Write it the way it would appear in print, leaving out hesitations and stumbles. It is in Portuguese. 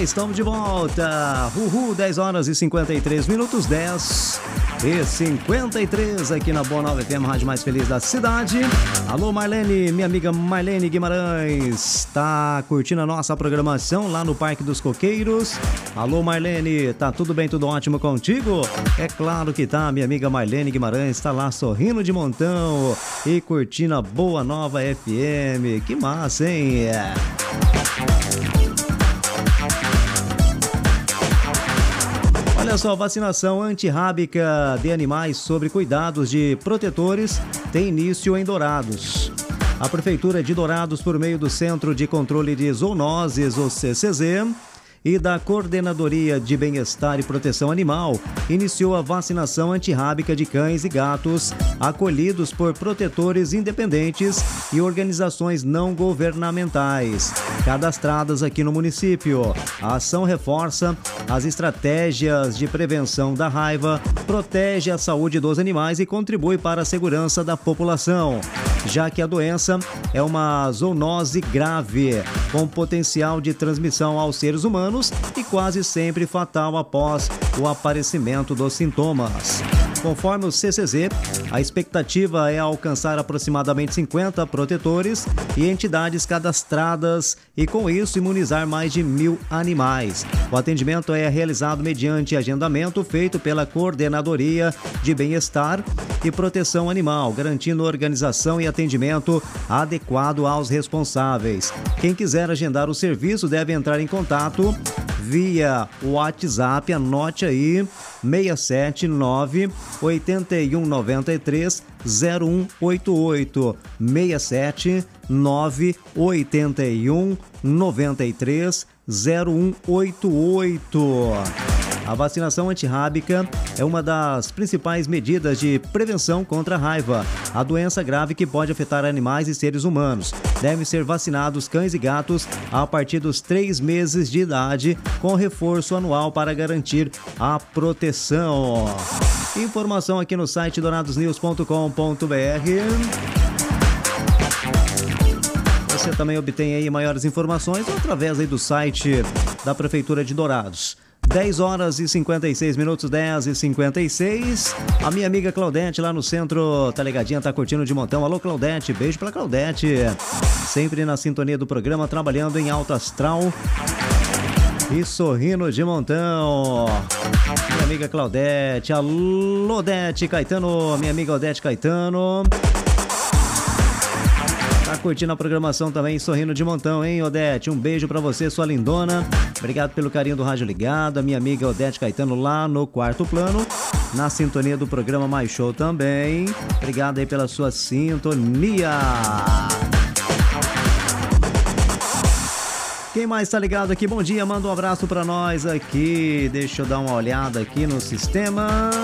estamos de volta. Uhul, 10 horas e 53 minutos, 10 e 53 aqui na Boa Nova FM, Rádio Mais Feliz da Cidade. Alô, Marlene, minha amiga Marlene Guimarães, tá curtindo a nossa programação lá no Parque dos Coqueiros? Alô, Marlene, tá tudo bem, tudo ótimo contigo? É claro que tá, minha amiga Marlene Guimarães tá lá sorrindo de montão e curtindo a Boa Nova FM. Que massa, hein? Olha só, vacinação antirrábica de animais sobre cuidados de protetores tem início em Dourados. A Prefeitura de Dourados, por meio do Centro de Controle de Zoonoses, o CCZ, e da Coordenadoria de Bem-Estar e Proteção Animal, iniciou a vacinação antirrábica de cães e gatos acolhidos por protetores independentes e organizações não governamentais cadastradas aqui no município. A ação reforça as estratégias de prevenção da raiva, protege a saúde dos animais e contribui para a segurança da população, já que a doença é uma zoonose grave, com potencial de transmissão aos seres humanos e quase sempre fatal após o aparecimento dos sintomas. Conforme o CCZ, a expectativa é alcançar aproximadamente 50 protetores e entidades cadastradas e, com isso, imunizar mais de 1.000 animais. O atendimento é realizado mediante agendamento feito pela Coordenadoria de Bem-Estar e Proteção Animal, garantindo organização e atendimento adequado aos responsáveis. Quem quiser agendar o serviço deve entrar em contato via WhatsApp, anote aí, 679 8193 0188, 679 8193 0188. A vacinação antirrábica é uma das principais medidas de prevenção contra a raiva, a doença grave que pode afetar animais e seres humanos. Devem ser vacinados cães e gatos a partir dos 3 meses de idade, com reforço anual para garantir a proteção. Informação aqui no site douradosnews.com.br. Você também obtém aí maiores informações através aí do site da Prefeitura de Dourados. 10 horas e 56 minutos, 10 e 56. A minha amiga Claudete lá no centro tá ligadinha, tá curtindo de montão. Alô, Claudete, beijo pra Claudete. Sempre na sintonia do programa, trabalhando em alto astral e sorrindo de montão. Minha amiga Claudete, alô, Odete Caetano, minha amiga Odete Caetano. Tá curtindo a programação também, sorrindo de montão, hein, Odete? Um beijo pra você, sua lindona. Obrigado pelo carinho do rádio ligado. A minha amiga Odete Caetano lá no quarto plano, na sintonia do programa Mais Show também. Obrigado aí pela sua sintonia. Quem mais tá ligado aqui? Bom dia, manda um abraço pra nós aqui. Deixa eu dar uma olhada aqui no sistema.